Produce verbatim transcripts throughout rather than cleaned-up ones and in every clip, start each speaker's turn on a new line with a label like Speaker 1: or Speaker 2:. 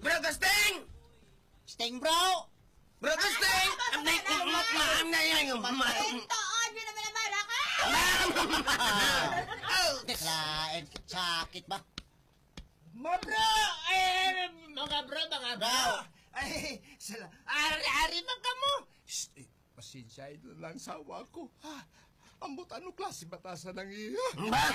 Speaker 1: Bro Gusting!
Speaker 2: Sting, bro!
Speaker 1: Bro Gusting! Ang na yung matmaam na yung matmaam.
Speaker 3: Toon, yun naman ang mara ka!
Speaker 2: Deklain, sakit ba?
Speaker 4: Mga bro! Eh, mga bro, mga bro! Ay, sala, ari-ari man ka mo! Shh, eh, pasensya ito lang sawa ko. Ha? Ambot ano klase batasan ng iyo?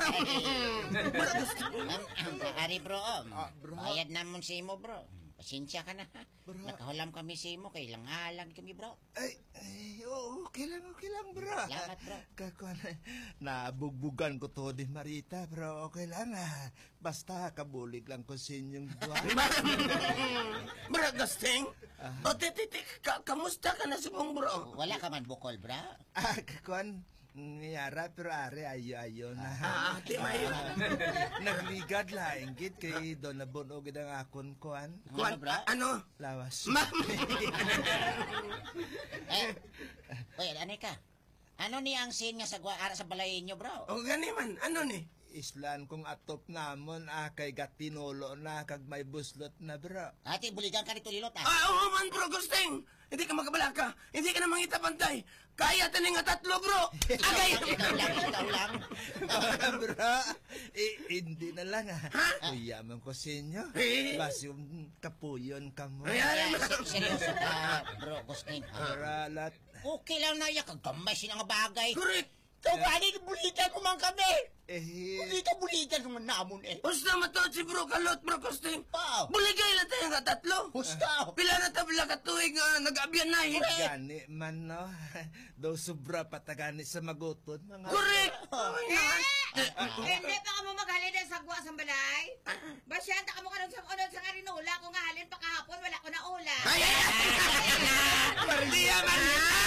Speaker 2: Ari, bro,
Speaker 4: Ah, bro.
Speaker 2: bayad namon si mo, bro. Pasensya ka na, ha?
Speaker 4: Bro.
Speaker 2: Nakahulam kami si mo, kailang halag kami, bro.
Speaker 4: Ay, ay, oo, okay lang, okay lang, bro.
Speaker 2: Salamat, bro.
Speaker 4: Kakuan, nabugbugan ko to din, Marita, bro. Okay lang, ha? Basta kabulig lang ko sa inyong buwan.
Speaker 1: Bro Gusting! O, titi, ka, kamusta ka na si mong bro?
Speaker 2: Wala ka man bukol, bro.
Speaker 4: Ah, kakuan, niyara, pero are, ayo-ayo na.
Speaker 1: Ah, di mayo.
Speaker 4: Nagligad laing git kay doon na bunogid ang akon kuan.
Speaker 1: Kuan,
Speaker 2: Ano, bro?
Speaker 1: ano?
Speaker 4: Lawas.
Speaker 1: Ma'am!
Speaker 2: Eh, oy, ano ka? Ano ni ang scene nga sa, gwa- ara sa balay inyo, bro?
Speaker 1: O, gani man, ano ni?
Speaker 4: Islan kong atop namon ah, kay gatinolo na kag may buslot na bro.
Speaker 2: Ati, buligan ka nito lilot, ha?
Speaker 1: Ah, oo man, bro Gusting! Hindi ka magkabala ka. Hindi ka na mangita pantay. Kaya tanin nga tatlo, bro. Agay!
Speaker 2: Ikaw lang, ikaw lang.
Speaker 4: bro, eh, hindi na lang ah.
Speaker 1: Ha?
Speaker 4: Uyaman ko sa inyo.
Speaker 1: Eh?
Speaker 4: Bas yung kapuyon ka mo.
Speaker 1: Ayan.
Speaker 2: Kaya, se- seryoso ka, bro, Gustin.
Speaker 4: Paralat.
Speaker 2: Okay lang na iya, kagamay siya nga bagay.
Speaker 1: Correct.
Speaker 2: Ikaw ba, buligan ko man kami.
Speaker 4: Eh,
Speaker 2: Hindi ka buligan naman namon, eh.
Speaker 1: Basta matod si bro kalot, bro Gusting.
Speaker 2: Pao.
Speaker 1: Buligay lang tayo nga tatlo.
Speaker 2: Husta.
Speaker 1: Pila na tabla ka tuig nga nag-abyan na eh.
Speaker 4: gani man no. Daw sobra patagani sa maguton. Mga
Speaker 1: Correct!
Speaker 3: Hindi pa ka mo maghalin ng sagwa sa balay? Basyan, taka mo ka nun sa unod sa karinula. Kung nga halin pa kahapon, wala ko na ula.
Speaker 1: Ay, ay, ay! Hindi yaman